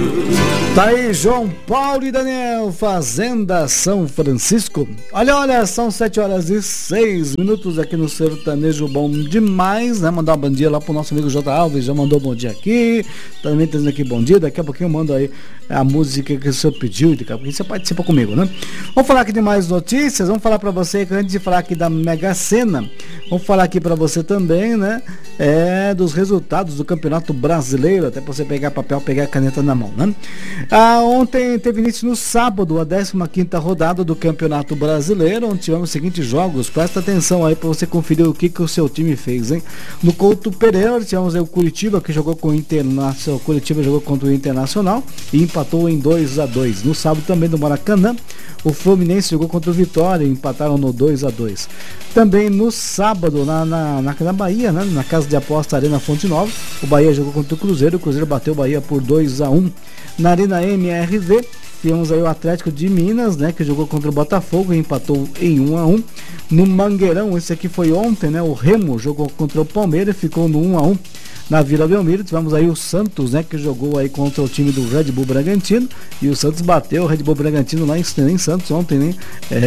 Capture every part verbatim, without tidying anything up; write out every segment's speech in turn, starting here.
Tá aí João Paulo e Daniel, Fazenda São Francisco. Olha, olha, são sete horas e seis minutos aqui no Sertanejo Bom Demais, né? Mandar um bom dia lá pro nosso amigo J. Alves, já mandou bom dia aqui. Também tá dizendo aqui bom dia, daqui a pouquinho eu mando aí a música que o senhor pediu, daqui a pouquinho você participa comigo, né? Vamos falar aqui de mais notícias, vamos falar pra você, antes de falar aqui da Mega Sena, vamos falar aqui pra você também, né? É, dos resultados do Campeonato Brasileiro, até pra você pegar papel, pegar a caneta na mão, né? Ah, ontem teve início no sábado a décima quinta rodada do Campeonato Brasileiro, onde tivemos os seguintes jogos. Presta atenção aí para você conferir o que, que o seu time fez, hein? No Couto Pereira tivemos aí o Curitiba, que jogou com o Internacional. O Curitiba jogou contra o Internacional e empatou em dois a dois. No sábado também do Maracanã, o Fluminense jogou contra o Vitória e empataram no dois a dois. Também no sábado, na, na, na, na Bahia, né? Na casa de aposta Arena Fonte Nova, o Bahia jogou contra o Cruzeiro, o Cruzeiro bateu o Bahia por dois a um. Na Arena M R V, tivemos aí o Atlético de Minas, né, que jogou contra o Botafogo e empatou em um a um. No Mangueirão, esse aqui foi ontem, né, o Remo jogou contra o Palmeiras e ficou no um a um. Na Vila Belmiro, tivemos aí o Santos, né, que jogou aí contra o time do Red Bull Bragantino, e o Santos bateu o Red Bull Bragantino lá em, em Santos ontem, né?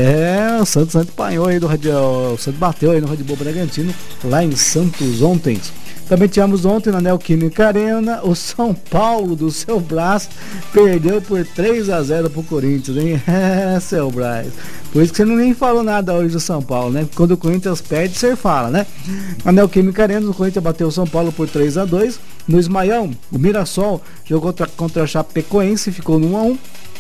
É, o Santos apanhou aí do Red, o Santos bateu aí no Red Bull Bragantino lá em Santos ontem. Também tivemos ontem na Neoquímica Arena, o São Paulo do seu Brás perdeu por três a zero pro Corinthians, hein? É, seu Brás. Por isso que você não nem falou nada hoje do São Paulo, né? Quando o Corinthians perde, você fala, né? Na Neoquímica Arena, o Corinthians bateu o São Paulo por três a dois. No Ismaião, o Mirassol jogou contra, contra a Chapecoense, ficou no um a um.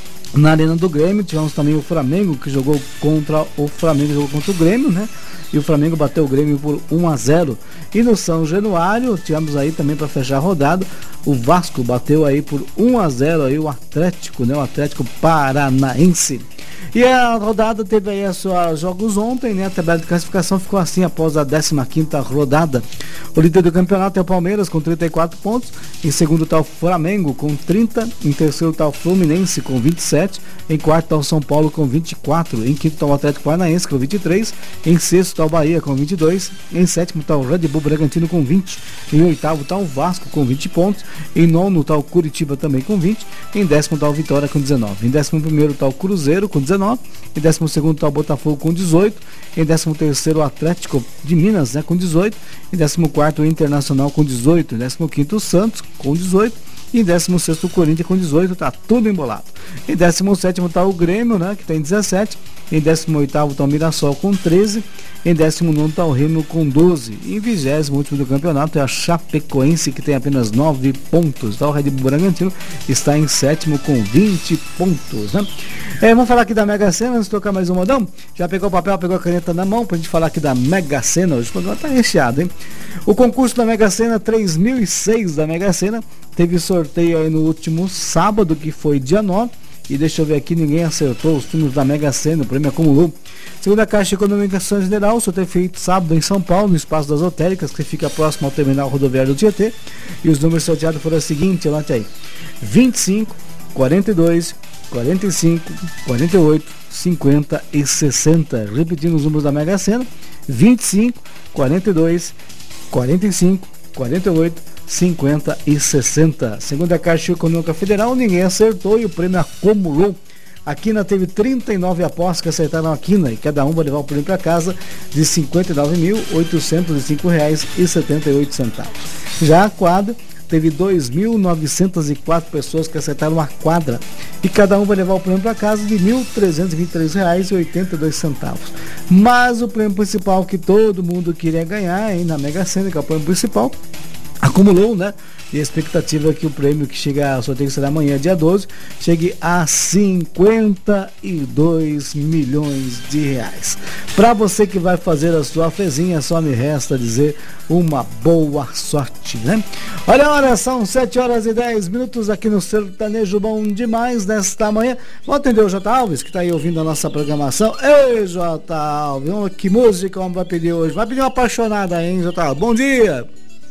Na Arena do Grêmio, tivemos também o Flamengo, que jogou contra o Flamengo, jogou contra o Grêmio, né? E o Flamengo bateu o Grêmio por um a zero. E no São Januário, tivemos aí também para fechar a rodada, o Vasco bateu aí por um a zero aí o Atlético, né? O Atlético Paranaense. E a rodada teve aí os seus jogos ontem, né? A tabela de classificação ficou assim após a décima quinta rodada. O líder do campeonato é o Palmeiras com trinta e quatro pontos. Em segundo está o Flamengo com trinta. Em terceiro está o Fluminense com vinte e sete. Em quarto está o São Paulo com vinte e quatro. Em quinto está o Atlético Paranaense com vinte e três. Em sexto está o Bahia com vinte e dois. Em sétimo está o Red Bull Bragantino com vinte. Em oitavo está o Vasco com vinte pontos. Em nono está o Curitiba também com vinte. Em décimo está o Vitória com dezenove. Em décimo primeiro está o Cruzeiro com dezenove. Em décimo segundo está o Botafogo com dezoito. Em décimo terceiro o Atlético de Minas, né, com dezoito. Em décimo quarto o Internacional com dezoito. Em décimo quinto o Santos com dezoito. E em décimo sexto o Corinthians com dezoito. Tá tudo embolado. Em décimo sétimo está o Grêmio, né, que tem dezessete. Em décimo oitavo está o Mirassol com treze. Em décimo nono está o Remo com doze. E em vigésimo último do campeonato é a Chapecoense, que tem apenas nove pontos. Tá? O Red Bull Bragantino está em sétimo com vinte pontos, né? É, vamos falar aqui da Mega Sena, antes de tocar mais um modão. Já pegou o papel, pegou a caneta na mão pra gente falar aqui da Mega Sena. Hoje o programa tá recheado, hein? O concurso da Mega Sena três mil e seis da Mega Sena teve sorteio aí no último sábado, que foi dia nove. E deixa eu ver aqui, ninguém acertou os números da Mega Sena, o prêmio acumulou. Segundo a Caixa Econômica Federal, o sorteio feito sábado em São Paulo, no Espaço das Lotéricas, que fica próximo ao terminal rodoviário do Tietê. E os números sorteados foram os seguintes, anote aí: vinte e cinco, quarenta e dois, quarenta e cinco, quarenta e oito, cinquenta e sessenta. Repetindo os números da Mega Sena: vinte e cinco, quarenta e dois, quarenta e cinco, quarenta e oito, cinquenta e sessenta. Segundo a Caixa Econômica Federal, ninguém acertou e o prêmio acumulou. A Quina teve trinta e nove apostas que acertaram a Quina e cada um vai levar o prêmio para casa de cinquenta e nove mil, oitocentos e cinco reais e setenta e oito centavos. Já a Quadra teve dois mil novecentas e quatro pessoas que acertaram a quadra e cada um vai levar o prêmio para casa de mil trezentos e vinte e três reais e oitenta e dois centavos. Mas o prêmio principal que todo mundo queria ganhar aí na Mega Sena, que é o prêmio principal, acumulou, né? E a expectativa é que o prêmio que chega ao sorteio, que será amanhã, dia doze, chegue a cinquenta e dois milhões de reais. Para você que vai fazer a sua fezinha, só me resta dizer uma boa sorte, né? Olha, olha, são sete horas e dez minutos aqui no Sertanejo Bom Demais nesta manhã. Vamos atender o J. Alves, que está aí ouvindo a nossa programação. Ei, J. Alves, que música o homem vai pedir hoje? Vai pedir uma apaixonada, hein, J. Alves? Bom dia!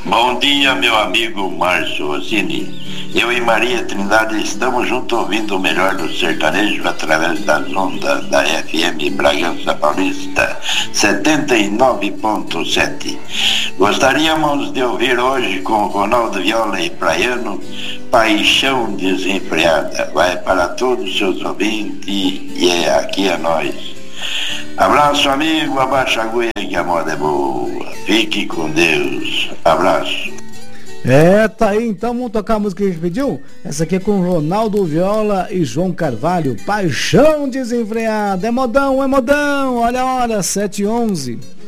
Bom dia, meu amigo Márcio Rossini. Eu e Maria Trindade estamos juntos ouvindo o melhor do sertanejo através das ondas da F M Bragança Paulista setenta e nove ponto sete. Gostaríamos de ouvir hoje com Ronaldo Viola e Praiano, Paixão Desenfreada. Vai para todos os seus ouvintes e é aqui a nós. Abraço, amigo, abaixa a agulha que a moda é boa. Fique com Deus. Abraço. É, tá aí, então vamos tocar a música que a gente pediu? Essa aqui é com Ronaldo Viola e João Carvalho, Paixão Desenfreada. É modão, é modão, olha a hora, sete e onze.